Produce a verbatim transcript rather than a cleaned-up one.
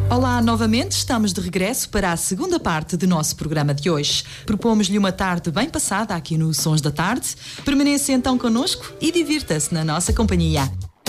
Olá, novamente estamos de regresso para a segunda parte do nosso programa de hoje. Propomos-lhe uma tarde bem passada aqui no Sons da Tarde. Permaneça então connosco e divirta-se na nossa companhia.